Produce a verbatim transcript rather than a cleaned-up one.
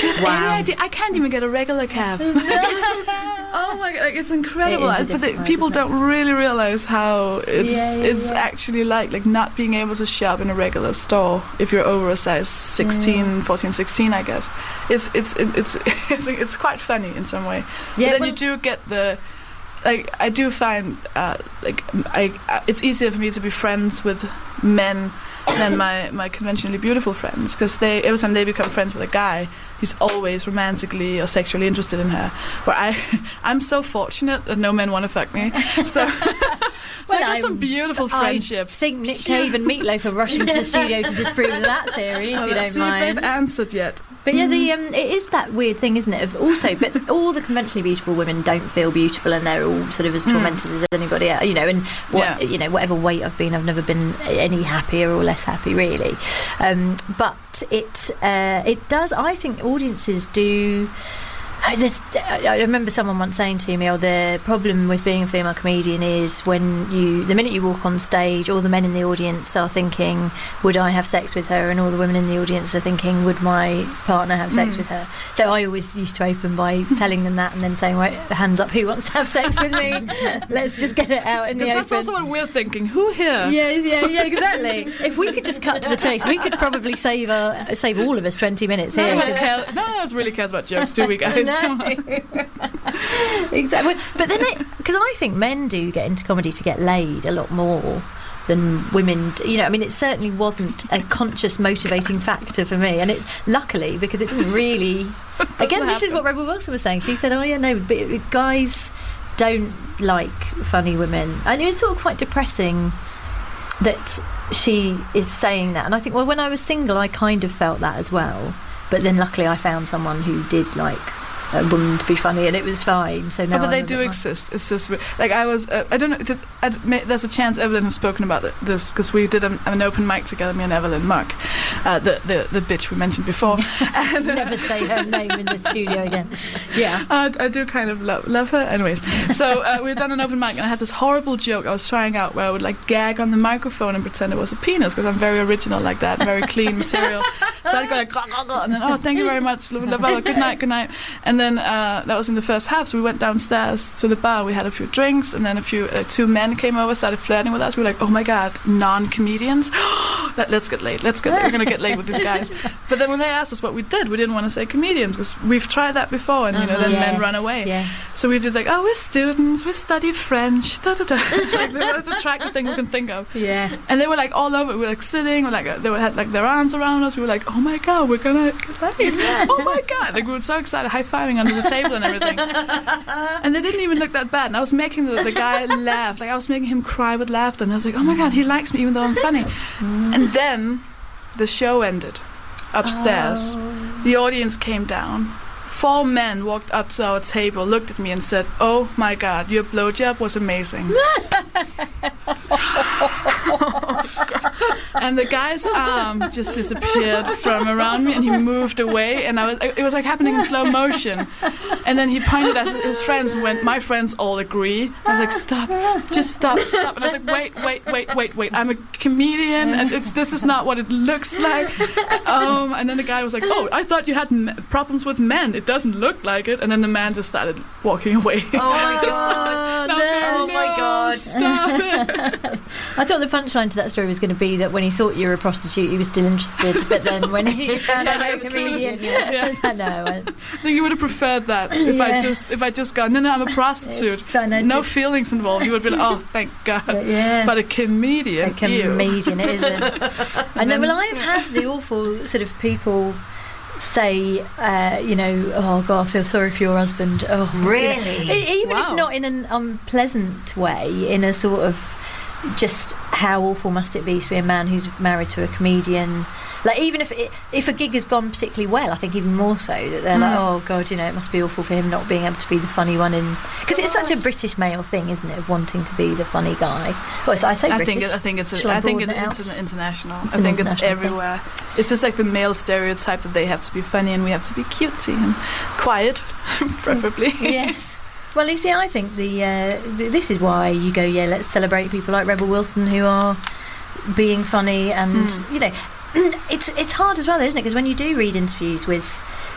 you have Wow. any idea? I can't even get a regular cab. Oh my god, like, it's incredible. It is a but the, different people life, isn't don't really realize how it's Yeah, yeah, it's yeah. actually like like not being able to shop in a regular store if you're over a size sixteen, fourteen, sixteen, I guess. It's it's it's it's, it's quite funny in some way. Yeah, but then well- you do get the like I do find uh, like I uh, it's easier for me to be friends with men than my, my conventionally beautiful friends, because they every time they become friends with a guy, he's always romantically or sexually interested in her. Where I I'm so fortunate that no men want to fuck me. So, so Well, I got I- some beautiful friendships. I think Nick Cave and Meatloaf are rushing to the studio to disprove that theory, if Well, you let's don't see if mind. they've answered yet. But yeah, the um, it is that weird thing, isn't it? Of also, but all the conventionally beautiful women don't feel beautiful, and they're all sort of as tormented as anybody else, you know. And what Yeah. you know, whatever weight I've been, I've never been any happier or less happy, really. Um, but it uh, it does. I think audiences do. I, this, I remember someone once saying to me, "Oh, the problem with being a female comedian is when you, the minute you walk on stage, all the men in the audience are thinking, would I have sex with her? And all the women in the audience are thinking, would my partner have sex Mm. with her?" So I always used to open by telling them that and then saying, right, hands up, who wants to have sex with me? Let's just get it out in the Because open. that's also what we're thinking. Who here? Yeah, yeah, yeah, exactly. If we could just cut to the chase, we could probably save uh, save all of us twenty minutes No here. one, care, no one else really cares about jokes, do we, guys? Come on. Exactly. But then, because I think men do get into comedy to get laid a lot more than women do. You know, I mean, it certainly wasn't a conscious motivating factor for me, and it luckily, because it didn't really again, this is what Rebel Wilson was saying. She said, oh yeah, no, but guys don't like funny women, and it's sort of quite depressing that she is saying that. And I think, well, when I was single, I kind of felt that as well, but then luckily I found someone who did like a woman to be funny, and it was fine. So now Oh, but they I'm a do bit more- exist. It's just like I was. Uh, I don't know. Did, I, there's a chance Evelyn has spoken about it, this because we did an, an open mic together. Me and Evelyn Mark, uh, the the the bitch we mentioned before. and, uh, Never say her name in the studio again. Yeah. I, I do kind of love, love her. Anyways, so uh, we'd done an open mic, and I had this horrible joke I was trying out where I would like gag on the microphone and pretend it was a penis, because I'm very original like that, very clean material. So I'd go like, "Gah, gah, gah," and then, oh, thank you very much, blah, blah, blah, good night, good night. And then uh, that was in the first half, so we went downstairs to the bar, we had a few drinks, and then a few, uh, two men came over, started flirting with us. We were like, oh my god, non-comedians? Let, let's get laid, let's get laid, we're going to get laid with these guys. But then when they asked us what we did, we didn't want to say comedians, because we've tried that before, and you know, then Yes, men run away. yeah. So we just like, oh, we're students, we study French, da da da. Like the most attractive thing we can think of. Yeah. And they were like all over. We were like sitting, we were like uh, they were, had like their arms around us. We were like, oh my god, we're gonna get laid. Oh my god! Like we were so excited, high fiving under the table and everything. And they didn't even look that bad. And I was making the, the guy laugh, like I was making him cry with laughter. And I was like, oh my god, he likes me even though I'm funny. And then the show ended upstairs. Oh. The audience came down. Four men walked up to our table, looked at me and said, oh my god, your blowjob was amazing. And the guy's arm just disappeared from around me, and he moved away, and I was, it was like happening in slow motion. And then he pointed at his friends and went, my friends all agree. I was like, stop, just stop, stop. And I was like, wait, wait, wait, wait, wait, I'm a comedian, and it's this is not what it looks like. Um, and then the guy was like, oh, I thought you had m- problems with men. It doesn't look like it. And then the man just started walking away. Oh my god. And I was no. going, Oh my "No, God." stop it. I thought the punchline to that story was going to be that when he thought you were a prostitute, he was still interested, but then when he found out you were a comedian, Yeah. I know. I- I think you would have preferred that if I Yes. just if I just gone, no, no, I'm a prostitute. It's fun, I No just- feelings involved. You would be like, oh, thank God. But yeah. But a comedian, A comedian, it isn't. I know. Well, I've had the awful sort of people say, uh, you know, oh God, I feel sorry for your husband. Oh, you know. Really? E- even Wow. if not in an unpleasant way, in a sort of just how awful must it be to be a man who's married to a comedian. Like, even if it, if a gig has gone particularly well, I think even more so that they're like, oh God, you know, it must be awful for him not being able to be the funny one in, because it's such a British male thing, isn't it, of wanting to be the funny guy. Well, I say I British. think it, I think it's a, Shall I I think it, broaden it it's out? an international. It's I an think it's international thing. everywhere. It's just like the male stereotype that they have to be funny and we have to be cutesy and quiet, preferably. Yes. Well, you see, I think the uh, th- this is why you go, yeah, let's celebrate people like Rebel Wilson who are being funny, and Hmm. you know, it's it's hard as well, isn't it? Because when you do read interviews with